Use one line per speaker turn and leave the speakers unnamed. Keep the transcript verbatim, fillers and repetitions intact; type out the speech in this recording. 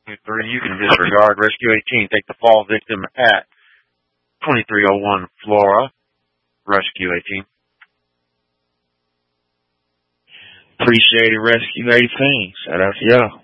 Three, you can disregard. Rescue eighteen, take the fall victim at twenty-three oh one Flora. Rescue eighteen.
Appreciate it, Rescue eighteen. Shout out to y'all.